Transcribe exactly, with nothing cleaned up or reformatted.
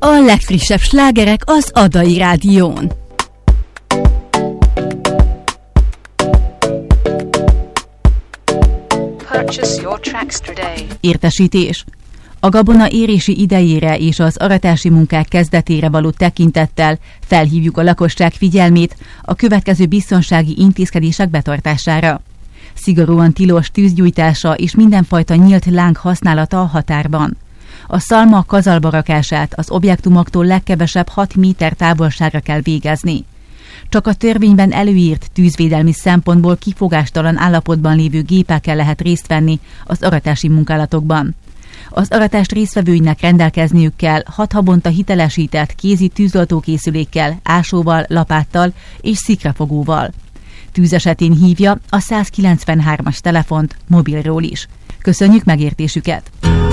A legfrissebb slágerek az Adai Rádión. Purchase your tracks today. Értesítés. A gabona érési idejére és az aratási munkák kezdetére való tekintettel felhívjuk a lakosság figyelmét a következő biztonsági intézkedések betartására. Szigorúan tilos tűzgyújtása és mindenfajta nyílt láng használata a határban. A szalma kazalba rakását az objektumoktól legkevesebb hat méter távolságra kell végezni. Csak a törvényben előírt tűzvédelmi szempontból kifogástalan állapotban lévő gépekkel lehet részt venni az aratási munkálatokban. Az aratást résztvevőinek rendelkezniük kell hat havonta hitelesített kézi tűzoltókészülékkel, ásóval, lapáttal és szikrafogóval. Tűz esetén hívja a száz kilencvenhármas telefont mobilról is. Köszönjük megértésüket!